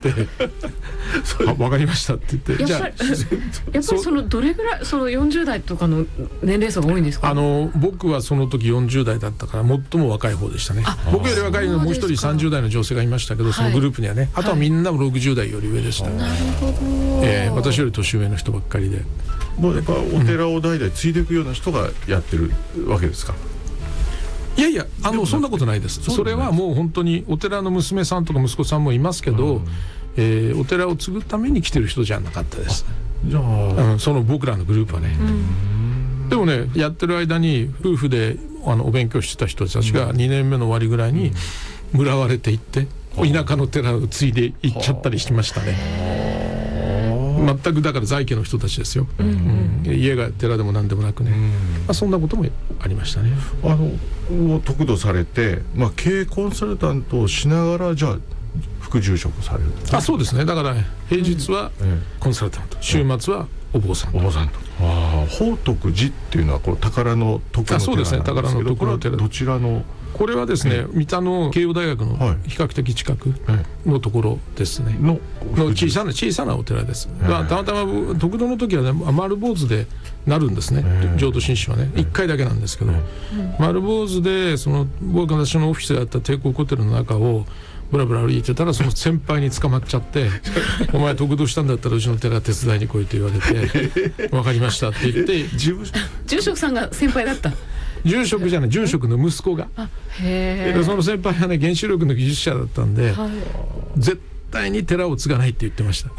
分かりましたって言って、 やっぱりそのどれぐらいその40代とかの年齢層が多いんですか？ 僕はその時40代だったから最も若い方でしたね。僕より若いのもう一人30代の女性がいましたけど、そのグループにはね、あとはみんな60代より上でした。 なるほど。 私より年上の人ばっかりで、 もうやっぱお寺を代々継いでいくような人がやってるわけですか？ いやいや、そんなことないです。それはもう本当にお寺の娘さんとか息子さんもいますけど、お寺を継ぐために来てる人じゃなかったです。 じゃあ、 その僕らのグループはね。でもね、やってる間に夫婦でお勉強してた人たちが2年目の終わりぐらいに村割れていって田舎の寺を継いでいっちゃったりしてましたね。全くだから在家の人たちですよ。家が寺でも何でもなくね、そんなこともありましたね。 得度されて、経営コンサルタントをしながらじゃあ副住職される。 そうですね。だから平日はコンサルタント、週末はお坊さん。 宝徳寺っていうのはこう宝の徳の寺なんですけど、 そうですね、宝の徳の寺。 どちらの？ これはですね、三田の慶応大学の比較的近くのところですね。の小さなお寺です。たまたま得度の時はね、丸坊主でなるんですね。浄土真宗はね、1回だけなんですけど、丸坊主で私のオフィスがあった帝国ホテルの中をブラブラ歩いてたら、その先輩に捕まっちゃって「お前得度したんだったらうちの寺手伝いに来い」と言われて「分かりました」って言って。 住職さんが先輩だった？ 住職じゃない、住職の息子が。その先輩はね、原子力の技術者だったんで、絶対に寺を継がないって言ってました。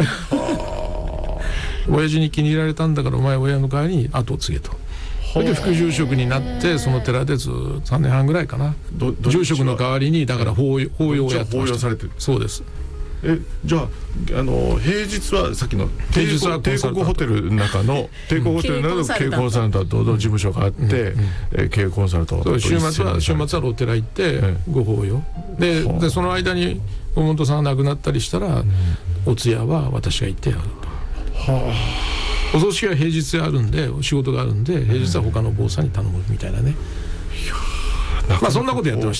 親父に気に入られたんだから、お前親の代わりに後を継げと。それで副住職になって、その寺でずっと3年半ぐらいかな、住職の代わりにだから法要をやってました。そうです。 じゃあ平日はさっきの帝国ホテルの中の経営コンサルタントの事務所があって、経営コンサルタント週末はお寺行ってご法要で、その間にお門徒さんが亡くなったりしたら、お通夜は私が行ってやると。お葬式は平日あるんで、仕事があるんで、平日は他の坊さんに頼むみたいなね。そんなことやってました。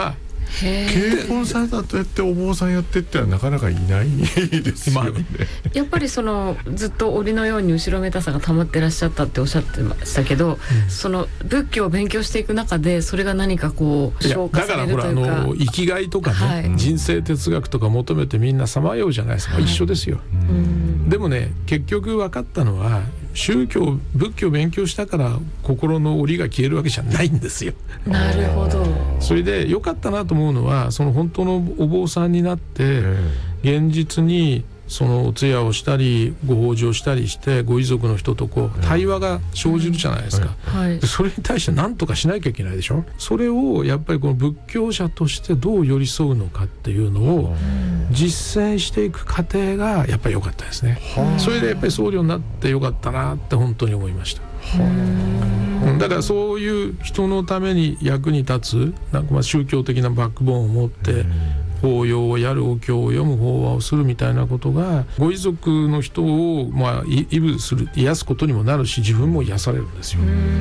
経営コンサルタントやってお坊さんやってってのはなかなかいないですよね。 やっぱりずっと檻のように後ろめたさが溜まってらっしゃったっておっしゃってましたけど、その仏教を勉強していく中でそれが何かこう消化されるというか。だからほら生きがいとかね、人生哲学とか求めてみんなさまようじゃないですか。一緒ですよ。でもね、結局分かったのは、仏教を勉強したから心の檻が消えるわけじゃないんですよ。 なるほど。 それで良かったなと思うのは、その本当のお坊さんになって現実にそのお通夜をしたりご法事をしたりしてご遺族の人と対話が生じるじゃないですか。でそれに対して何とかしなきゃいけないでしょ。それをやっぱりこの仏教者としてどう寄り添うのかっていうのを実践していく過程がやっぱり良かったですね。それでやっぱり僧侶になって良かったなって本当に思いました。だからそういう人のために役に立つ宗教的なバックボーンを持って法要をやる、お経を読む、法話をするみたいなことがご遺族の人を癒すことにもなるし、自分も癒されるんですよ。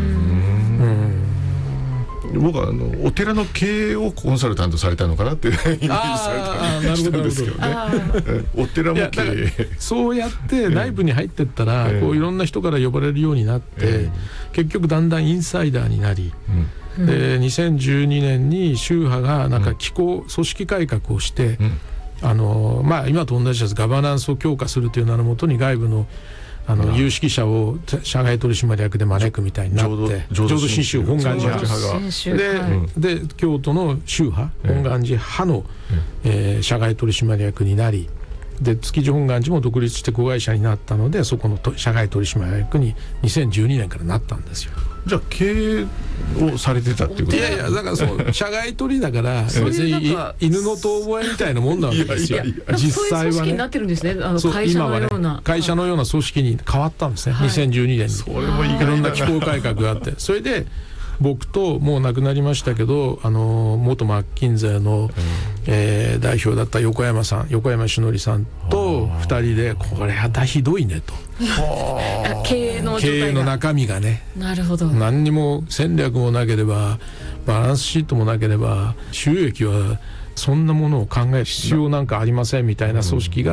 僕はお寺の経営をコンサルタントされたのかなってイメージされたんですけどね。お寺も経営、 そうやって内部に入ってったら、いろんな人から呼ばれるようになって、結局だんだんインサイダーになり、で2012年に宗派が組織改革をして、今と同じです。ガバナンスを強化するという名のもとに外部の有識者を社外取締役で招くみたいになって、浄土真宗本願寺派で京都の宗派本願寺派の社外取締役になり、で築地本願寺も独立して子会社になったので、そこの社外取締役に2012年からなったんですよ。 じゃあ経営をされてたっていうこと？ いやいや、だから社外取だから別に犬の遠吠えみたいなもんなわけですよ。実際はね、そういう組織になってるんですね。会社のような、 会社のような組織に変わったんですね。2012年にそれもいろんな機構改革があって、それで僕ともう亡くなりましたけど元マッキンゼーの、代表だった横山志典さんと2人で、これはひどいねと。 経営の中身がね、 なるほど、 何にも戦略もなければバランスシートもなければ収益はそんなものを考える必要なんかありませんみたいな組織が